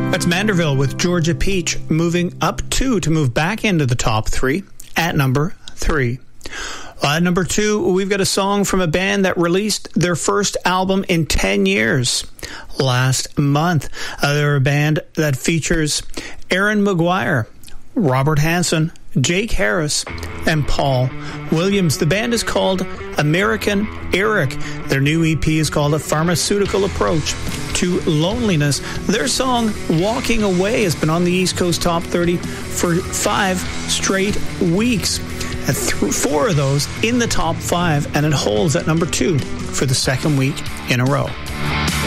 That's Manderville with Georgia Peach, moving up 2 to move back into the top 3 at number 3. At number 2, we've got a song from a band that released their first album in 10 years last month. They're a band that features Aaron Maguire, Robert Hansen, Jake Harris, and Paul Williams. The band is called American Eric. Their new EP is called A Pharmaceutical Approach to Loneliness. Their song, Walking Away, has been on the East Coast Top 30 for 5 straight weeks. And 4 of those in the top 5, and it holds at number 2 for the second week in a row.